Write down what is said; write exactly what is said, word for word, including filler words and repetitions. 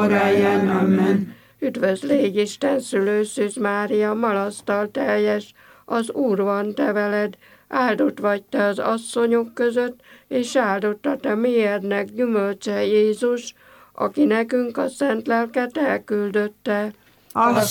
óráján. Amen. Üdvözl légy Isten szülő, Szűz Mária, malasztal teljes, az Úr van te veled, áldott vagy te az asszonyok között, és áldott a te méhednek gyümölcse Jézus, aki nekünk a szent lelket elküldötte. Az